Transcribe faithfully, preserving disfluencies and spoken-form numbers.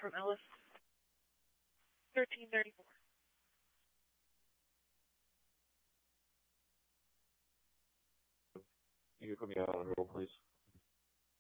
from Ellis. thirteen thirty-four. You can put me on hold, please.